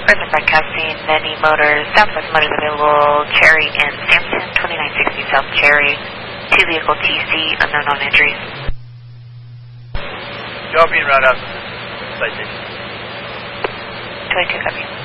Urban Broadcasting, many motors, Southwest Motors available, Cherry and Sampson, 2960 South Cherry, 2 vehicle TC, unknown on injuries. Y'all being right out to the citation. 22 copy.